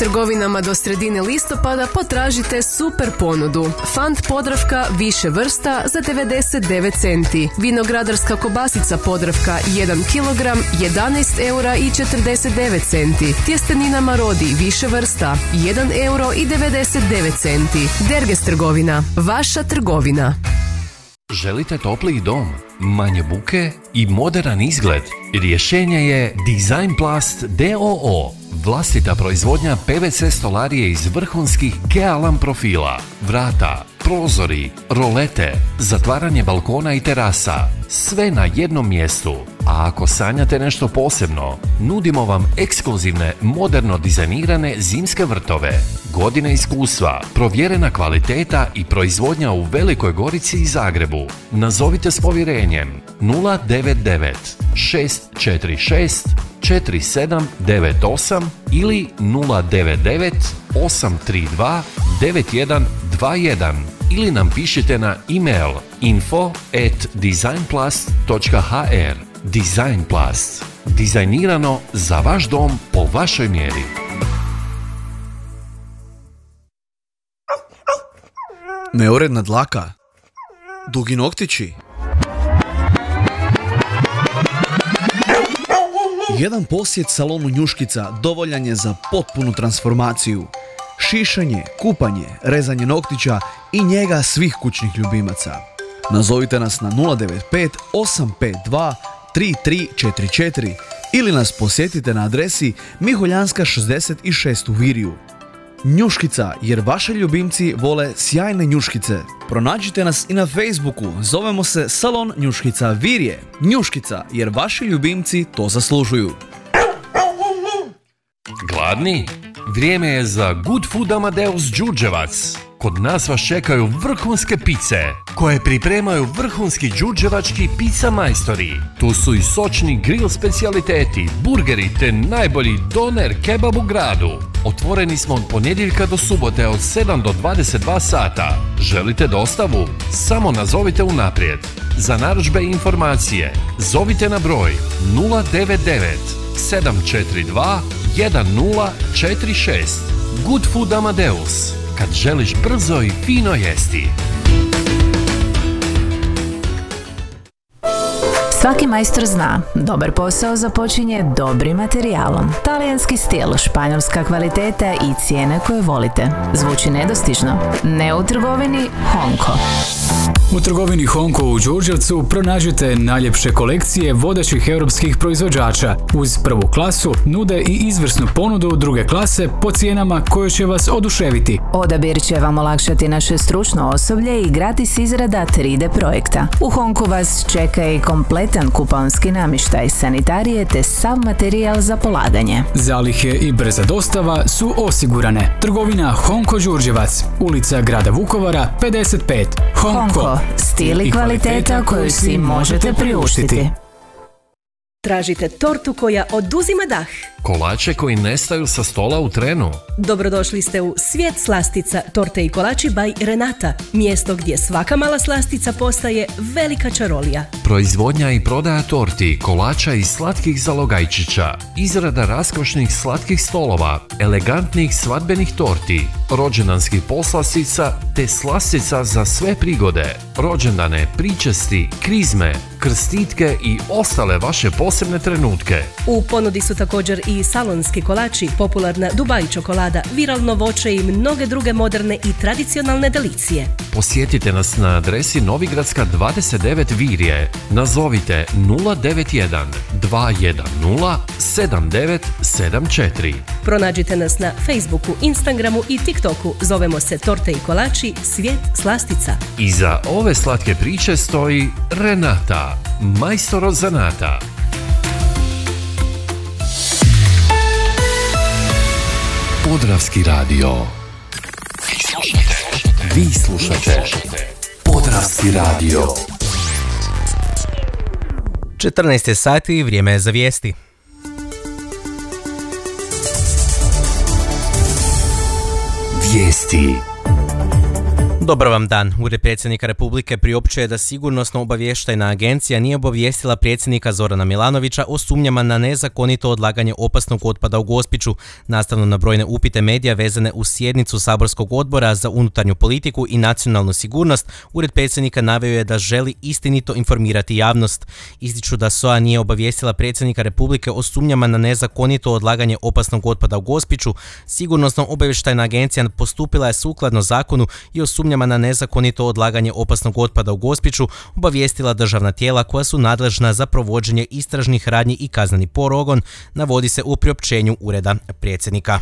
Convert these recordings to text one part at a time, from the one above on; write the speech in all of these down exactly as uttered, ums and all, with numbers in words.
trgovinama do sredine listopada potražite super ponudu. Fant Podravka više vrsta za devedeset devet centi. Vinogradarska kobasica Podravka jedan kilogram jedanaest eura i četrdeset devet centi. Tjestenina Marodi više vrsta jedan euro i devedeset devet centi. Derges trgovina, vaša trgovina. Želite topliji dom, manje buke i moderan izgled? Rješenje je Designplast d o o. Vlastita proizvodnja pe ve ce stolarije iz vrhunskih Gealam profila, vrata, prozori, rolete, zatvaranje balkona i terasa. Sve na jednom mjestu. A ako sanjate nešto posebno, nudimo vam ekskluzivne, moderno dizajnirane zimske vrtove. Godine iskustva, provjerena kvaliteta i proizvodnja u Velikoj Gorici i Zagrebu. Nazovite s povjerenjem nula devet devet šest četiri šest četiri sedam devet osam ili nula devet devet osam tri dva devet jedan dva jedan ili nam pišite na e-mail info at designplast dot h r. Designplast. Dizajnirano za vaš dom po vašoj mjeri. Neuredna dlaka, dugi noktići. Jedan posjet salonu Njuškica dovoljan je za potpunu transformaciju. Šišanje, kupanje, rezanje noktića i njega svih kućnih ljubimaca. Nazovite nas na nula devet pet osam pet dva tri tri četiri četiri ili nas posjetite na adresi Miholjanska šezdeset šest u Virju. Njuškica, jer vaši ljubimci vole sjajne njuškice. Pronađite nas i na Facebooku, zovemo se Salon Njuškica Virje. Njuškica, jer vaši ljubimci to zaslužuju. Gladni? Vrijeme je za Good Food Amadeus Đurđevac. Kod nas vas čekaju vrhunske pice, koje pripremaju vrhunski đurđevački pizza majstori. Tu su i sočni grill specijaliteti, burgeri te najbolji doner kebab u gradu. Otvoreni smo od ponedjeljka do subote od sedam do dvadeset dva sata. Želite dostavu? Samo nazovite unaprijed. Za narudžbe i informacije zovite na broj nula devet devet sedam četiri dva jedan nula četiri šest. Good Food Amadeus. Kad želiš brzo i fino jesti. Svaki majstor zna, dobar posao započinje dobrim materijalom. Talijanski stil, španjolska kvaliteta i cijene koje volite. Zvuči nedostižno? Ne u trgovini Honko. U trgovini Honko u Đurđevcu pronađite najljepše kolekcije vodećih europskih proizvođača. Uz prvu klasu nude i izvrsnu ponudu druge klase po cijenama koje će vas oduševiti. Odabir će vam olakšati naše stručno osoblje i gratis izrada tri D projekta. U Honku vas čeka i kompletan kuponski namještaj, sanitarije te sav materijal za polaganje. Zalihe i brza dostava su osigurane. Trgovina Honko Đurđevac, ulica grada Vukovara pedeset pet. Honko. Honko. Stil i kvaliteta koju si možete priuštiti. Tražite tortu koja oduzima dah? Kolače koji nestaju sa stola u trenu? Dobrodošli ste u Svijet slastica, torte i kolači by Renata. Mjesto gdje svaka mala slastica postaje velika čarolija. Proizvodnja i prodaja torti, kolača i slatkih zalogajčića. Izrada raskošnih slatkih stolova, elegantnih svadbenih torti, rođendanskih poslastica te slastica za sve prigode. Rođendane, pričesti, krizme, krstitke i ostale vaše posebne trenutke. U ponudi su također i salonski kolači, popularna Dubai čokolada, viralno voće i mnoge druge moderne i tradicionalne delicije. Posjetite nas na adresi Novigradska dvadeset devet Virje. Nazovite nula devet jedan dva jedan nula sedam devet sedam četiri. Pronađite nas na Facebooku, Instagramu i TikToku. Zovemo se Torte i kolači Svijet slastica. Iza ove slatke priče stoji Renata, majstor od zanata. Podravski radio. Vi slušate Podravski radio. četrnaest je sati, vrijeme je za vijesti. Vijesti. Dobar vam dan. Ured predsjednika Republike priopćuje da sigurnosno obavještajna agencija nije obavijestila predsjednika Zorana Milanovića o sumnjama na nezakonito odlaganje opasnog otpada u Gospiću. Nastavno na brojne upite medija vezane uz sjednicu saborskog odbora za unutarnju politiku i nacionalnu sigurnost, Ured predsjednika naveo je da želi istinito informirati javnost. Ističu da S O A nije obavijestila predsjednika Republike o sumnjama na nezakonito odlaganje opasnog otpada u Gospiću. Sigurnosno obavještajna agencija postupila je sukladno zakonu i o sumnjama na nezakonito odlaganje opasnog otpada u Gospiću obavijestila državna tijela koja su nadležna za provođenje istražnih radnji i kazneni progon, navodi se u priopćenju Ureda predsjednika.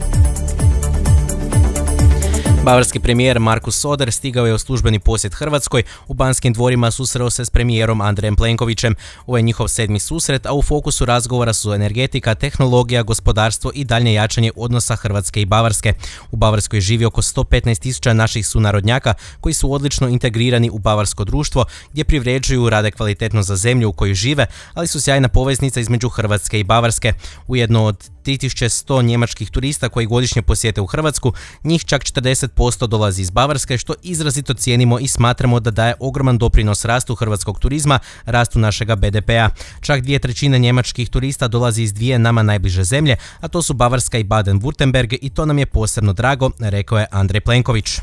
Bavarski premijer Markus Söder stigao je u službeni posjet Hrvatskoj. U Banskim dvorima susreo se s premijerom Andrejem Plenkovićem. Ovo je njihov sedmi susret, a u fokusu razgovora su energetika, tehnologija, gospodarstvo i daljnje jačanje odnosa Hrvatske i Bavarske. U Bavarskoj živi oko sto petnaest tisuća naših sunarodnjaka koji su odlično integrirani u bavarsko društvo, gdje privređuju, rade kvalitetno za zemlju u kojoj žive, ali su sjajna poveznica između Hrvatske i Bavarske. Ujedno od tri tisuće sto njemačkih turista koji godišnje posjete u Hrvatsku, njih čak četrdeset posto dolazi iz Bavarske, što izrazito cijenimo i smatramo da daje ogroman doprinos rastu hrvatskog turizma, rastu našega be de pea. Čak dvije trećine njemačkih turista dolazi iz dvije nama najbliže zemlje, a to su Bavarska i Baden-Württemberg, i to nam je posebno drago, rekao je Andrej Plenković.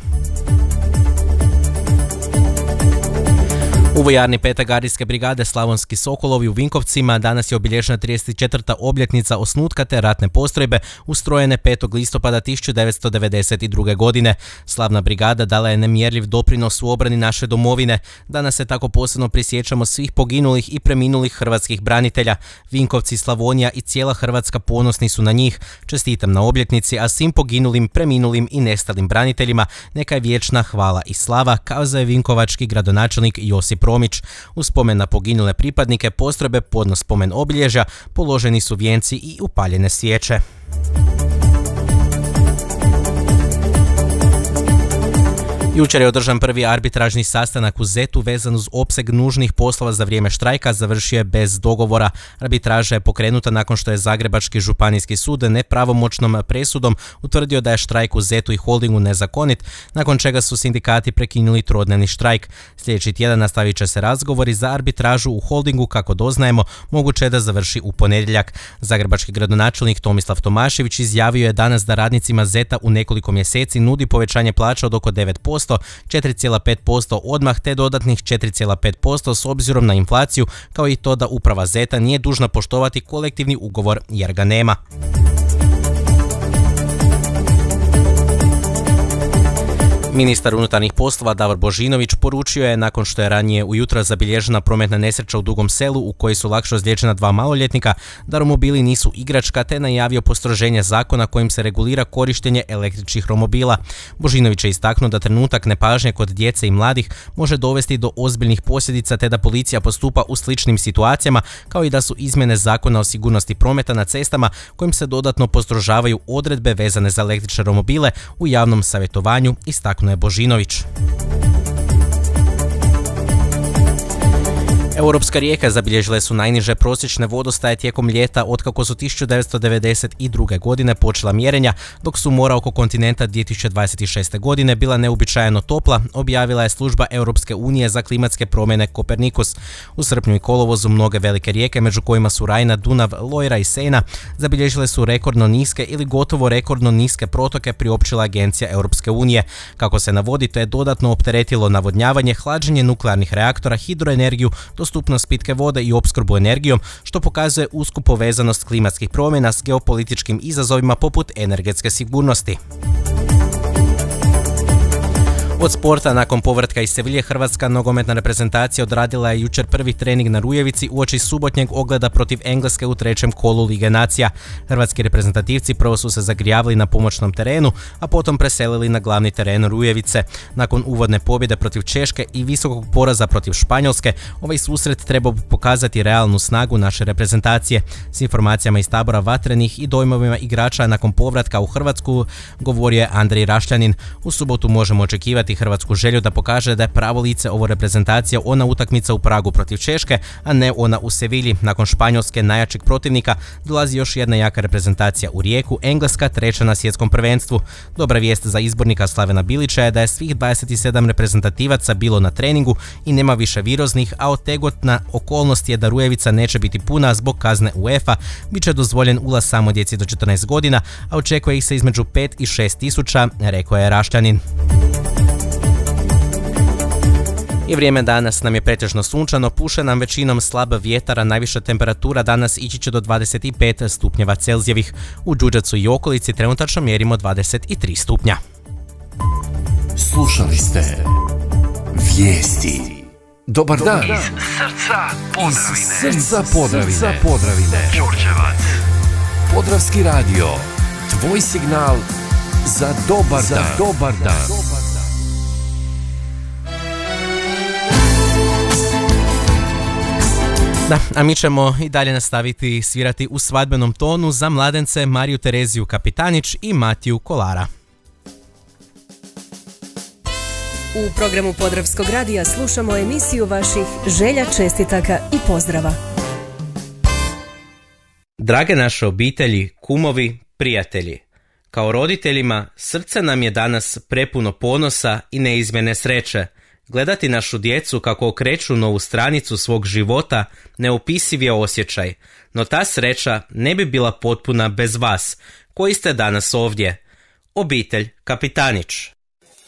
U vojarni pete gardijske brigade Slavonski Sokolovi u Vinkovcima danas je obilježena trideset četvrta obljetnica osnutka te ratne postrojbe ustrojene petog listopada tisuću devetsto devedeset druge. godine. Slavna brigada dala je nemjerljiv doprinos u obrani naše domovine. Danas se tako posebno prisjećamo svih poginulih i preminulih hrvatskih branitelja. Vinkovci, Slavonija i cijela Hrvatska ponosni su na njih. Čestitam na obljetnici, a svim poginulim, preminulim i nestalim braniteljima neka je vječna hvala i slava, kazao je vinkovački gradonačelnik Josip Romić. U spomen na poginule pripadnike postrojbe podno spomen obilježja položeni su vijenci i upaljene svijeće. Jučer je održan prvi arbitražni sastanak u Zetu vezan uz opseg nužnih poslova za vrijeme štrajka, završio je bez dogovora. Arbitraža je pokrenuta nakon što je Zagrebački županijski sud nepravomoćnom presudom utvrdio da je štrajk u Zetu i Holdingu nezakonit, nakon čega su sindikati prekinuli trodnevni štrajk. Sljedeći tjedan nastavit će se razgovori za arbitražu u Holdingu, kako doznajemo, moguće je da završi u ponedjeljak. Zagrebački gradonačelnik Tomislav Tomašević izjavio je danas da radnicima Zeta u nekoliko mjeseci nudi povećanje plaća od oko devet posto, četiri zarez pet posto odmah te dodatnih četiri zarez pet posto s obzirom na inflaciju, kao i to da uprava Zeta nije dužna poštovati kolektivni ugovor jer ga nema. Ministar unutarnjih poslova Davor Božinović poručio je, nakon što je ranije ujutro zabilježena prometna nesreća u Dugom Selu u kojoj su lakše ozlijeđena dva maloljetnika, da romobili nisu igračka, te najavio postroženje zakona kojim se regulira korištenje električnih romobila. Božinović je istaknuo da trenutak nepažnje kod djece i mladih može dovesti do ozbiljnih posljedica, te da policija postupa u sličnim situacijama, kao i da su izmjene zakona o sigurnosti prometa na cestama kojim se dodatno postrožavaju odredbe vezane za električne romobile u javnom savjetovanju, istaknuo je Božinović. Europske rijeke zabilježile su najniže prosječne vodostaje tijekom ljeta otkako su tisuću devetsto devedeset druge. godine počela mjerenja, dok su mora oko kontinenta dvije tisuće dvadeset šeste. godine bila neuobičajeno topla, objavila je služba Europske unije za klimatske promjene Kopernikus. U srpnju i kolovozu mnoge velike rijeke, među kojima su Rajna, Dunav, Lojra i Sejna, zabilježile su rekordno niske ili gotovo rekordno niske protoke, priopćila agencija Europske unije. Kako se navodi, to je dodatno opteretilo navodnjavanje, hlađenje nuklearnih reaktora, hidroenergiju, dostupnost pitke vode i opskrbu energijom, što pokazuje usku povezanost klimatskih promjena s geopolitičkim izazovima poput energetske sigurnosti. Od sporta, nakon povratka iz Sevilje, hrvatska nogometna reprezentacija odradila je jučer prvi trening na Rujevici uoči subotnjeg ogleda protiv Engleske u trećem kolu Lige nacija. Hrvatski reprezentativci prvo su se zagrijavali na pomoćnom terenu, a potom preselili na glavni teren Rujevice. Nakon uvodne pobjede protiv Češke i visokog poraza protiv Španjolske, ovaj susret treba pokazati realnu snagu naše reprezentacije. S informacijama iz tabora vatrenih i dojmovima igrača nakon povratka u Hrvatsku govorio je Andrej Rašljanin. U subotu možemo očekivati ispuniti hrvatsku želju da pokaže da je pravo lice ovo reprezentacija ona utakmica u Pragu protiv Češke, a ne ona u Sevilji. Nakon Španjolske, najjačeg protivnika, dolazi još jedna jaka reprezentacija u Rijeku, Engleska treća na svjetskom prvenstvu. Dobra vijest za izbornika Slavena Bilića je da je svih dvadeset sedam reprezentativaca bilo na treningu i nema više viroznih, a otegotna okolnost je da Rujevica neće biti puna zbog kazne UEFA. Biće dozvoljen ulaz samo djeci do četrnaest godina, a očekuje ih se između pet i šest tisuća, rekao je Rašćanin. I vrijeme danas nam je pretežno sunčano, puše nam većinom slab vjetar, a najviša temperatura danas ići će do dvadeset pet stupnjeva Celzijevih. U Đurđevcu i okolici trenutačno mjerimo dvadeset tri stupnja. Slušali ste vijesti. Dobar dan. Iz srca Podravine. Iz srca Podravine. Podravine. Đurđevac. Podravski radio. Tvoj signal za dobar za dan. Dobar dan. Da, a mi ćemo i dalje nastaviti svirati u svadbenom tonu za mladence Mariju Tereziju Kapitanić i Matiju Kolara. U programu Podravskog radija slušamo emisiju vaših želja, čestitaka i pozdrava. Drage naše obitelji, kumovi, prijatelji, kao roditeljima srce nam je danas prepuno ponosa i neizmjerne sreće. Gledati našu djecu kako okreću novu stranicu svog života neopisiv je osjećaj, no ta sreća ne bi bila potpuna bez vas, koji ste danas ovdje. Obitelj Kapitanić.